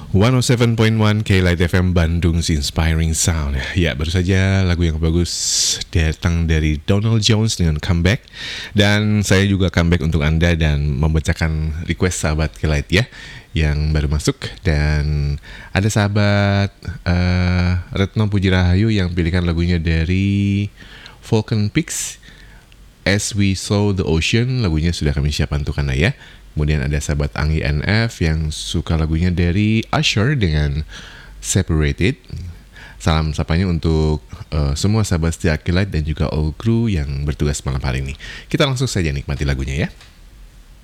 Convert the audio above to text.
107.1 K-Light FM Bandung's Inspiring Sound. Ya, baru saja lagu yang bagus datang dari Donald Jones dengan Comeback. Dan saya juga comeback untuk Anda dan membacakan request sahabat K-Light ya, yang baru masuk. Dan ada sahabat Retno Puji Rahayu yang pilihkan lagunya dari Vulcan Peaks, As We Saw the Ocean. Lagunya sudah kami siapkan untuk Anda ya. Kemudian ada sahabat Anggi NF yang suka lagunya dari Usher dengan Separated. Salam sapanya untuk semua sahabat setia K-Light dan juga all crew yang bertugas malam hari ini. Kita langsung saja nikmati lagunya ya.